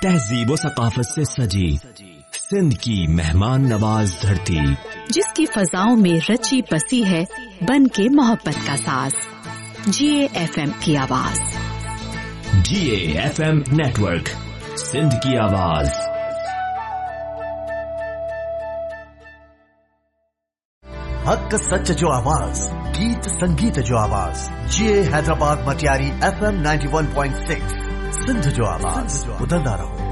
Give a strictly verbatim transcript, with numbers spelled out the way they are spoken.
तहजीब व सकाफत से सजी सिंध की मेहमान नवाज धरती, जिसकी फजाओं में रची बसी है बन के मोहब्बत का साज। जीए एफएम की आवाज। जीए एफएम नेटवर्क, सिंध की आवाज। हक सच जो आवाज, गीत संगीत जो आवाज। जीए Hyderabad Matiari FM ninety one point six, Sindh जो आवाज। बुलंदा रहो।